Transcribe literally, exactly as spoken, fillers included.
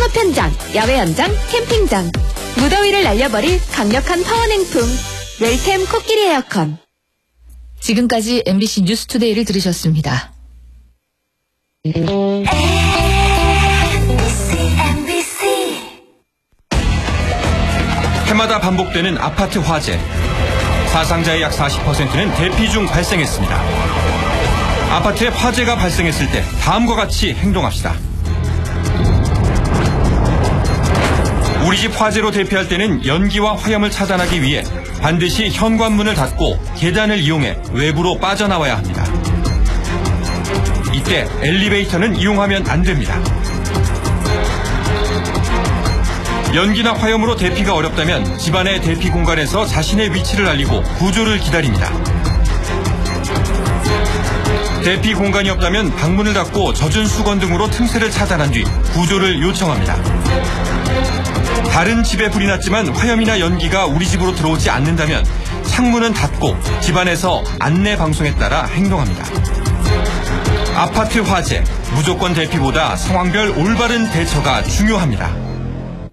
창업 현장, 야외 현장, 캠핑장. 무더위를 날려버릴 강력한 파워 냉풍. 웰템 코끼리 에어컨. 지금까지 엠비씨 뉴스투데이를 들으셨습니다. 해마다 반복되는 아파트 화재. 사상자의 약 사십 퍼센트는 대피 중 발생했습니다. 아파트에 화재가 발생했을 때 다음과 같이 행동합시다. 우리 집 화재로 대피할 때는 연기와 화염을 차단하기 위해 반드시 현관문을 닫고 계단을 이용해 외부로 빠져나와야 합니다. 이때 엘리베이터는 이용하면 안 됩니다. 연기나 화염으로 대피가 어렵다면 집안의 대피 공간에서 자신의 위치를 알리고 구조를 기다립니다. 대피 공간이 없다면 방문을 닫고 젖은 수건 등으로 틈새를 차단한 뒤 구조를 요청합니다. 다른 집에 불이 났지만 화염이나 연기가 우리 집으로 들어오지 않는다면 창문은 닫고 집안에서 안내 방송에 따라 행동합니다. 아파트 화재, 무조건 대피보다 상황별 올바른 대처가 중요합니다.